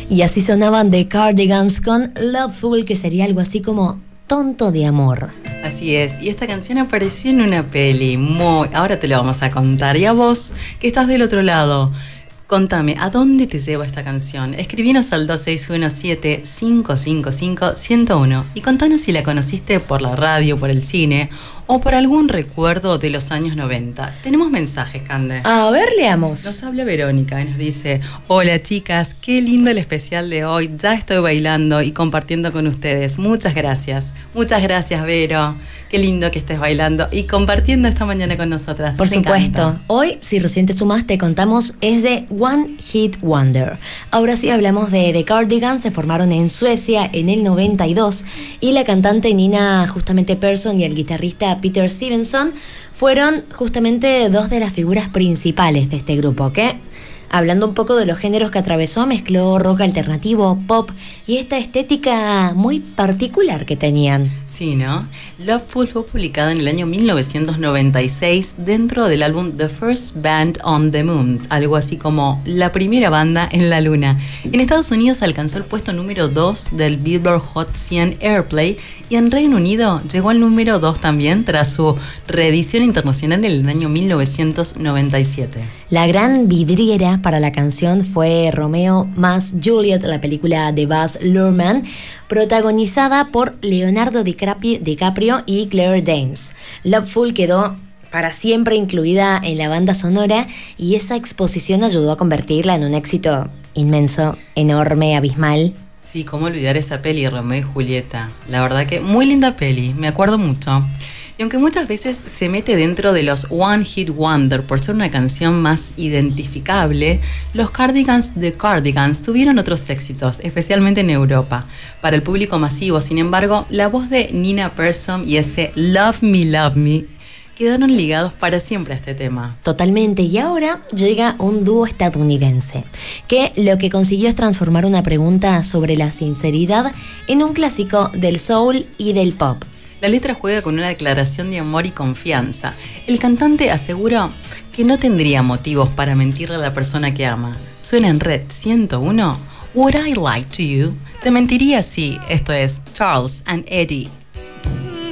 Y así sonaban The Cardigans con Loveful, que sería algo así como tonto de amor. Así es, y esta canción apareció en una peli ahora te lo vamos a contar. Y a vos, que estás del otro lado, contame, ¿a dónde te lleva esta canción? Escribinos al 2617-555-101 y contanos si la conociste por la radio, por el cine o por algún recuerdo de los años 90. Tenemos mensajes, Cande. A ver, leamos. Nos habla Verónica y nos dice: hola chicas, qué lindo el especial de hoy, ya estoy bailando y compartiendo con ustedes. Muchas gracias, Vero. Qué lindo que estés bailando y compartiendo esta mañana con nosotras. Por Nos supuesto. encanta. Hoy, si recién te sumas, te contamos, es de One Hit Wonder. Ahora sí hablamos de The Cardigans. Se formaron en Suecia en el 92 y la cantante Nina justamente Persson y el guitarrista Peter Stevenson fueron justamente dos de las figuras principales de este grupo, que, hablando un poco de los géneros que atravesó, mezcló rock alternativo, pop y esta estética muy particular que tenían. Sí, ¿no? Loveful fue publicada en el año 1996 dentro del álbum The First Band on the Moon, algo así como la primera banda en la luna. En Estados Unidos alcanzó el puesto número 2 del Billboard Hot 100 Airplay y en Reino Unido llegó al número 2 también tras su reedición internacional en el año 1997. La gran vidriera para la canción fue Romeo más Juliet, la película de Baz Luhrmann, protagonizada por Leonardo DiCaprio y Claire Danes. Loveful quedó para siempre incluida en la banda sonora y esa exposición ayudó a convertirla en un éxito inmenso, enorme, abismal. Sí, cómo olvidar esa peli, Romeo y Julieta. La verdad que muy linda peli, me acuerdo mucho. Y aunque muchas veces se mete dentro de los One Hit Wonder por ser una canción más identificable, los The Cardigans tuvieron otros éxitos, especialmente en Europa. Para el público masivo, sin embargo, la voz de Nina Persson y ese Love Me quedaron ligados para siempre a este tema. Totalmente, y ahora llega un dúo estadounidense, que lo que consiguió es transformar una pregunta sobre la sinceridad en un clásico del soul y del pop. La letra juega con una declaración de amor y confianza. El cantante aseguró que no tendría motivos para mentirle a la persona que ama. Suena en Red 101. Would I lie to you? Te mentiría si. Esto es Charles and Eddie.